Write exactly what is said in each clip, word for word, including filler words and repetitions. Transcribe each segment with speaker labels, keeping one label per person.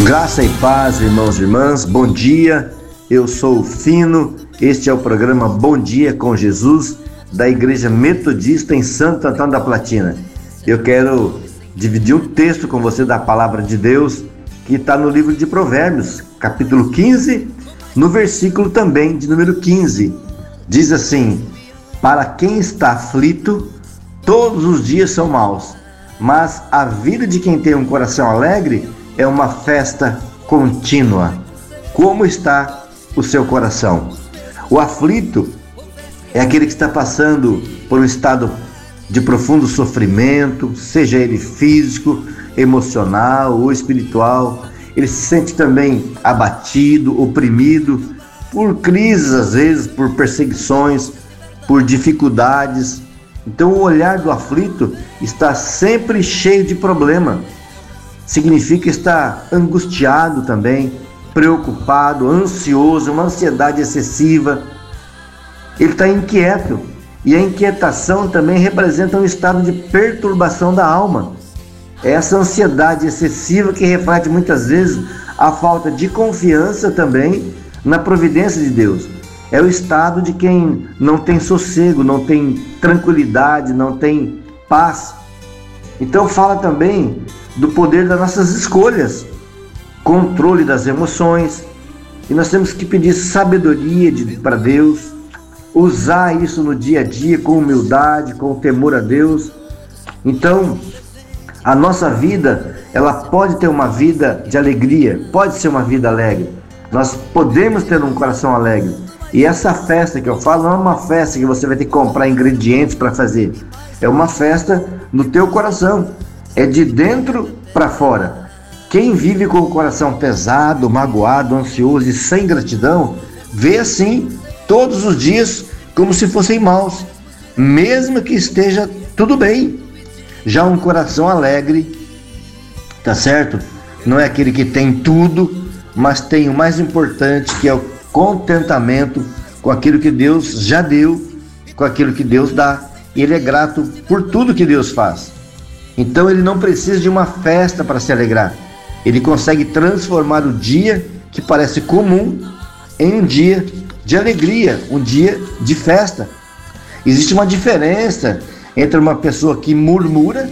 Speaker 1: Graça e paz, irmãos e irmãs, bom dia, eu sou o Fino, este é o programa Bom Dia com Jesus, da Igreja Metodista em Santo Antônio da Platina. Eu quero dividir um texto com você da Palavra de Deus, que está no livro de Provérbios, capítulo quinze, no versículo também de número quinze. Diz assim: para quem está aflito, todos os dias são maus, mas a vida de quem tem um coração alegre é uma festa contínua. Como está o seu coração? O aflito é aquele que está passando por um estado de profundo sofrimento, seja ele físico, emocional ou espiritual. Ele se sente também abatido, oprimido por crises, às vezes por perseguições, por dificuldades. Então o olhar do aflito está sempre cheio de problema. Significa estar angustiado também, preocupado, ansioso, uma ansiedade excessiva. Ele está inquieto, e a inquietação também representa um estado de perturbação da alma. É essa ansiedade excessiva que reflete muitas vezes a falta de confiança também na providência de Deus. É o estado de quem não tem sossego, não tem tranquilidade, não tem paz. Então fala também do poder das nossas escolhas, controle das emoções, e nós temos que pedir sabedoria para Deus, usar isso no dia a dia com humildade, com temor a Deus. Então, a nossa vida, ela pode ter uma vida de alegria, pode ser uma vida alegre. Nós podemos ter um coração alegre. E essa festa que eu falo não é uma festa que você vai ter que comprar ingredientes para fazer. É uma festa no teu coração. É de dentro para fora. Quem vive com o coração pesado, magoado, ansioso e sem gratidão, vê assim todos os dias como se fossem maus, mesmo que esteja tudo bem. Já um coração alegre, tá certo? Não é aquele que tem tudo, mas tem o mais importante, que é o contentamento com aquilo que Deus já deu, com aquilo que Deus dá. E ele é grato por tudo que Deus faz. Então ele não precisa de uma festa para se alegrar. Ele consegue transformar o dia que parece comum em um dia de alegria, um dia de festa. Existe uma diferença entre uma pessoa que murmura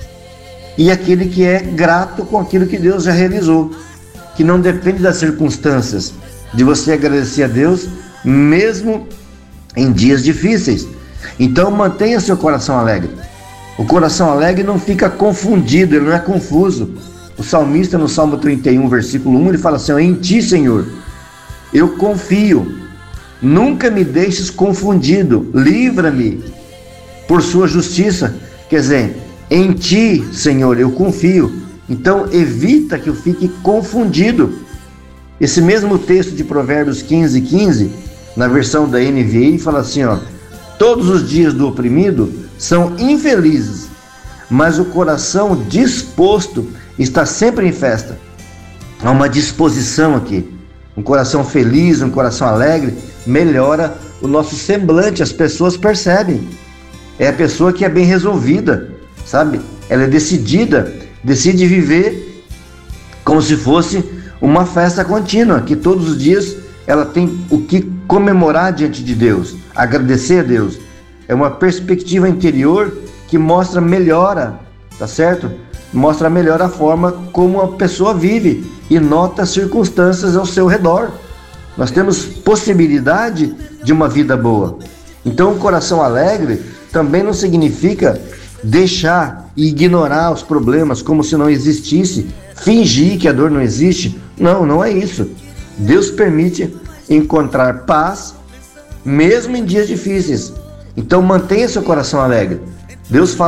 Speaker 1: e aquele que é grato com aquilo que Deus já realizou, que não depende das circunstâncias, de você agradecer a Deus mesmo em dias difíceis. Então mantenha seu coração alegre. O coração alegre não fica confundido, ele não é confuso. O salmista no Salmo trinta e um, versículo um, ele fala assim: em ti, Senhor, eu confio, nunca me deixes confundido, livra-me por sua justiça. Quer dizer, em ti, Senhor, eu confio. Então evita que eu fique confundido. Esse mesmo texto de Provérbios quinze, quinze, na versão da N V I, fala assim, ó: todos os dias do oprimido são infelizes, mas o coração disposto está sempre em festa. Há uma disposição aqui. Um coração feliz, um coração alegre, melhora o nosso semblante, as pessoas percebem. É a pessoa que é bem resolvida, sabe? Ela é decidida, decide viver como se fosse uma festa contínua, que todos os dias ela tem o que comemorar diante de Deus, agradecer a Deus. É uma perspectiva interior que mostra melhora, tá certo? Mostra melhor a forma como a pessoa vive e nota as circunstâncias ao seu redor. Nós temos possibilidade de uma vida boa. Então o coração alegre também não significa deixar e ignorar os problemas como se não existisse, fingir que a dor não existe. Não, não é isso. Deus permite encontrar paz mesmo em dias difíceis. Então mantenha seu coração alegre. Deus fala